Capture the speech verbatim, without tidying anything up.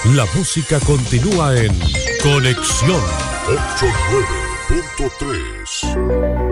La música continúa en Conexión ochenta y nueve punto tres.